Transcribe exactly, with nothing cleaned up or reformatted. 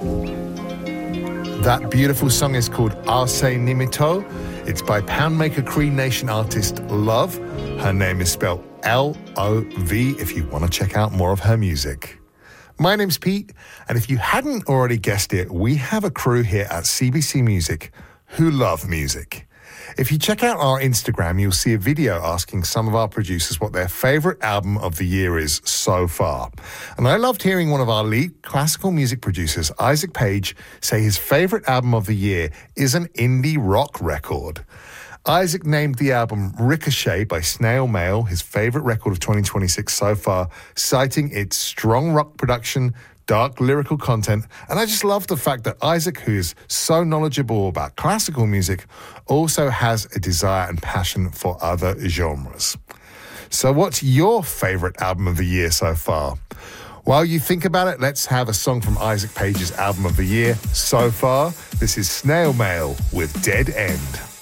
That beautiful song is called Arse Nimito. It's by Poundmaker Cree Nation artist Love. Her name is spelled L O V if you want to check out more of her music. My name's Pete, and if you hadn't already guessed it, we have a crew here at C B C Music who love music. If you check out our Instagram, you'll see a video asking some of our producers what their favorite album of the year is so far. And I loved hearing one of our lead classical music producers, Isaac Page, say his favorite album of the year is an indie rock record. Isaac named the album Ricochet by Snail Mail his favorite record of twenty twenty-six so far, citing its strong rock production, dark lyrical content, and I just love the fact that Isaac, who is so knowledgeable about classical music, also has a desire and passion for other genres. So what's your favorite album of the year so far? While you think about it, let's have a song from Isaac Page's album of the year so far. This is Snail Mail with Dead End.